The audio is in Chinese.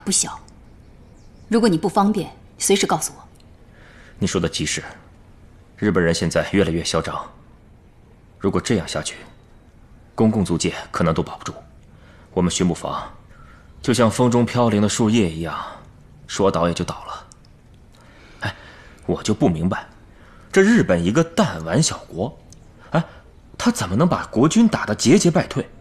不小。如果你不方便，随时告诉我。 你说的极是，日本人现在越来越嚣张，如果这样下去，公共租界可能都保不住。我们巡捕房就像风中飘零的树叶一样，说倒也就倒了。哎，我就不明白，这日本一个弹丸小国，哎，他怎么能把国军打得节节败退？